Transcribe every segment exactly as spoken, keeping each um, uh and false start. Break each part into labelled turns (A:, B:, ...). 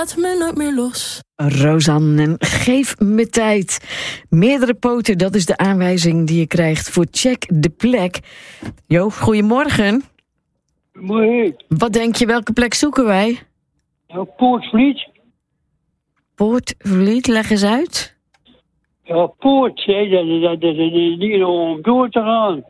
A: Laat me nooit meer los.
B: Rosanne, en geef me tijd. Meerdere poten, dat is de aanwijzing die je krijgt voor Check de Plek. Jo, goedemorgen.
C: Mooi.
B: Wat denk je, welke plek zoeken wij?
C: Ja, Poortvliet.
B: Poortvliet, leg eens uit.
C: Ja, Poort, hè, dat, dat, dat is niet om door te gaan.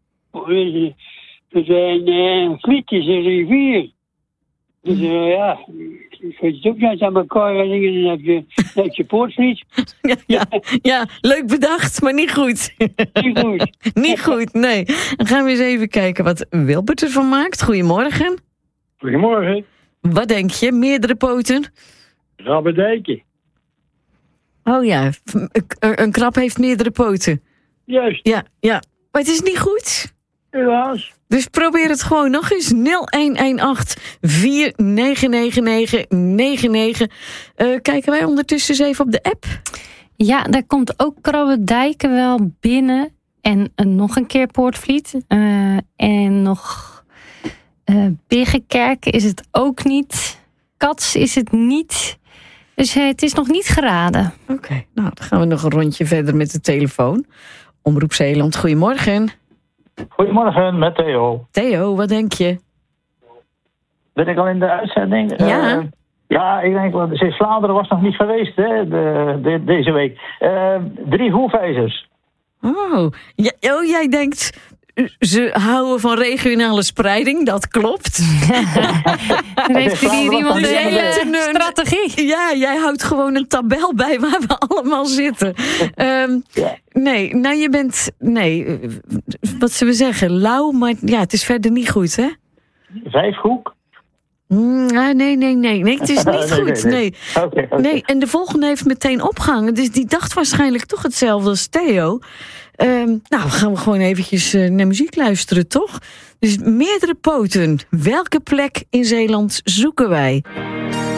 C: Er zijn uh, Vliet is een rivier. Dus uh, ja, ik weet het ook net aan elkaar en dingen, dan heb je, dan heb je Poortvliet.
B: Ja, ja, ja, leuk bedacht, maar niet goed.
C: Niet goed.
B: Niet goed, nee. Dan gaan we eens even kijken wat Wilbert ervan maakt. Goedemorgen.
D: Goedemorgen.
B: Wat denk je, meerdere poten?
D: Rabbedijken.
B: Oh ja, een, een krab heeft meerdere poten.
D: Juist,
B: Ja, ja, maar het is niet goed.
D: helaas.
B: Dus probeer het gewoon nog eens. nul een een acht vier negen negen negen negen negen. Uh, kijken wij ondertussen eens even op de app?
E: Ja, daar komt ook Krabbedijken wel binnen. En uh, nog een keer Poortvliet. Uh, en nog uh, Biggenkerk is het ook niet. Kats is het niet. Dus uh, het is nog niet geraden.
B: Oké, okay, nou dan gaan we nog een rondje verder met de telefoon. Omroep Zeeland, goedemorgen.
F: Goedemorgen, met Theo.
B: Theo, wat denk je?
F: Ben ik al in de uitzending?
B: Ja.
F: Uh, ja, ik denk, want Zeeuws-Vlaanderen was nog niet geweest hè, de, de, deze week. Uh, drie hoefijzers.
B: Oh. Ja, oh, jij denkt, ze houden van regionale spreiding, dat klopt.
E: Dan heeft er hier iemand een hele strategie.
B: Ja, jij houdt gewoon een tabel bij waar we allemaal zitten. Um,
F: Ja.
B: Nee, nou je bent, nee, wat zullen we zeggen, lauw, maar ja, het is verder niet goed, hè?
F: Vijfhoek?
B: Mm, nee, nee, nee, nee, het is niet
F: nee,
B: goed,
F: nee.
B: nee.
F: nee. Okay, okay.
B: Nee, en de volgende heeft meteen opgehangen, dus die dacht waarschijnlijk toch hetzelfde als Theo. Um, nou, gaan we gewoon eventjes uh, naar muziek luisteren, toch? Dus meerdere poten. Welke plek in Zeeland zoeken wij?